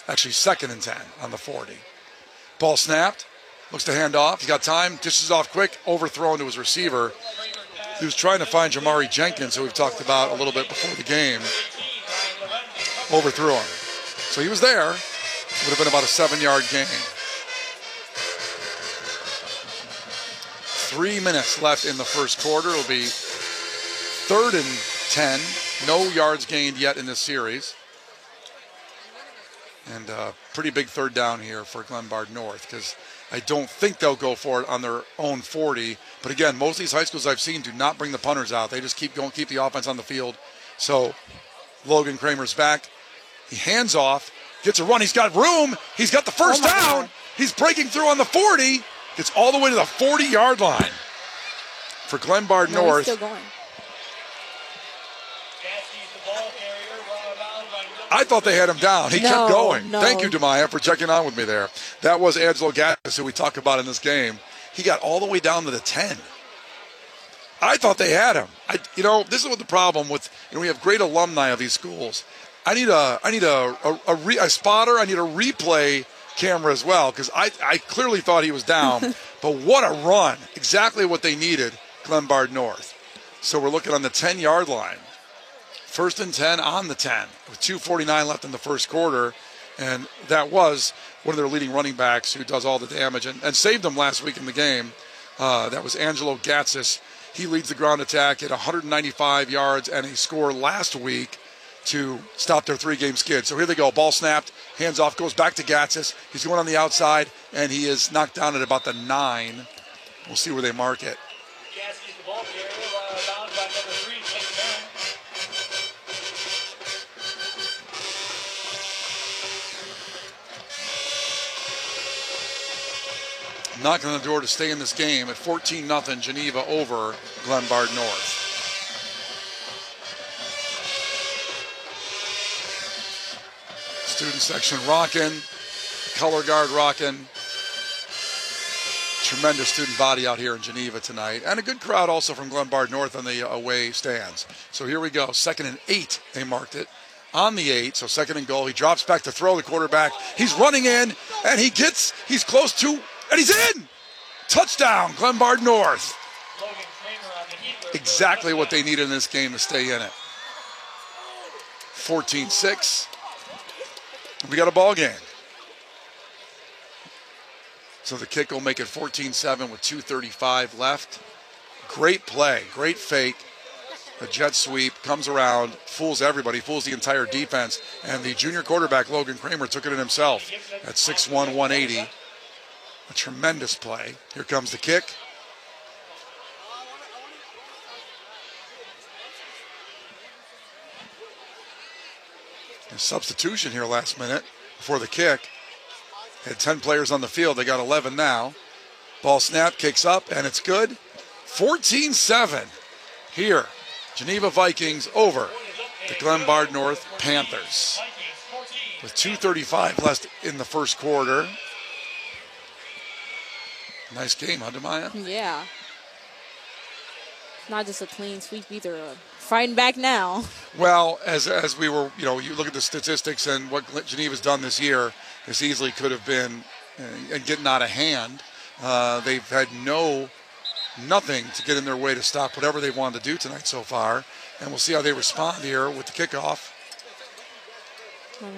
Actually, 2nd and 10 on the 40. Ball snapped. Looks to hand off. He's got time. Dishes off quick. Overthrown to his receiver. He was trying to find Jamari Jenkins, who we've talked about a little bit before the game. Overthrew him. So he was there. Would have been about a 7-yard gain. 3 minutes left in the first quarter. It'll be 3rd and 10. No yards gained yet in this series. And pretty big 3rd down here for Glenbard North, because I don't think they'll go for it on their own 40. But again, most of these high schools I've seen do not bring the punters out. They just keep going, keep the offense on the field. So Logan Kramer's back. He hands off, gets a run. He's got room. He's got the first down. God. He's breaking through on the 40. Gets all the way to the 40-yard line for Glenbard North. He's still going. I thought they had him down. He kept going. No. Thank you, Demaya, for checking on with me there. That was Angelo Gattis, who we talk about in this game. He got all the way down to the 10. I thought they had him. This is what the problem with. We have great alumni of these schools. I need a spotter. I need a replay camera as well, because I clearly thought he was down. But what a run! Exactly what they needed, Glenbard North. So we're looking on the 10-yard line. 1st and 10 on the 10 with 2:49 left in the first quarter. And that was one of their leading running backs who does all the damage and saved them last week in the game. That was Angelo Gatsis. He leads the ground attack at 195 yards and a score last week to stop their 3-game skid. So here they go. Ball snapped, hands off, goes back to Gatsis. He's going on the outside, and he is knocked down at about the 9. We'll see where they mark it. Gatsis, the ball carrier, bound by number 3, takes down. Knocking on the door to stay in this game at 14-0, Geneva over Glenbard North. Student section rocking, color guard rocking. Tremendous student body out here in Geneva tonight. And a good crowd also from Glenbard North on the away stands. So here we go, 2nd and 8, they marked it. On the 8, so 2nd and goal. He drops back to throw the quarterback. He's running in, and he's close to, and he's in! Touchdown, Glenbard North. Exactly what they needed in this game to stay in it. 14-6. We got a ball game. So the kick will make it 14-7 with 2:35 left. Great play, great fake. A jet sweep, comes around, fools everybody, fools the entire defense. And the junior quarterback, Logan Kramer, took it in himself at 6'1", 180. A tremendous play. Here comes the kick. A substitution here last minute before the kick. Had 10 players on the field. They got 11 now. Ball snap, kicks up, and it's good. 14-7 here. Geneva Vikings over the Glenbard North Panthers. With 2:35 left in the first quarter. Nice game, huh, Demaya? Yeah. Not just a clean sweep either. Fighting back now. Well, as we were, you look at the statistics and what Geneva's done this year, this easily could have been and getting out of hand. They've had nothing to get in their way to stop whatever they wanted to do tonight so far. And we'll see how they respond here with the kickoff. 100%.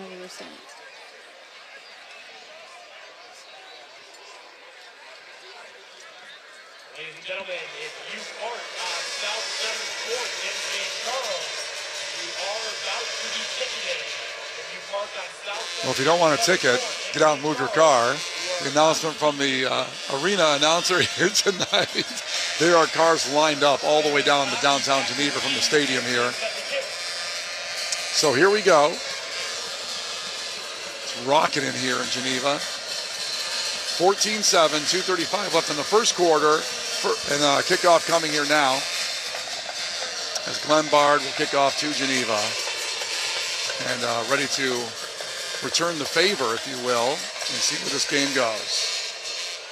Ladies and gentlemen, if you park on South 7th Court in St. Charles, you are about to be ticketed. If you park on South Well, if you don't want a ticket, get out and move your car. The announcement from the arena announcer here tonight. There are cars lined up all the way down to downtown Geneva from the stadium here. So here we go. It's rocking in here in Geneva. 14-7, 2:35 left in the first quarter. And kickoff coming here now. As Glenbard will kick off to Geneva. And ready to return the favor, if you will, and see where this game goes.